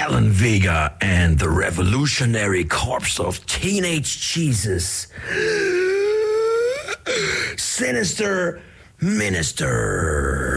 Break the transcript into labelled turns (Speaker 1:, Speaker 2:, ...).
Speaker 1: Alan Vega and the Revolutionary Corps of Teenage Jesus. Sinister Minister.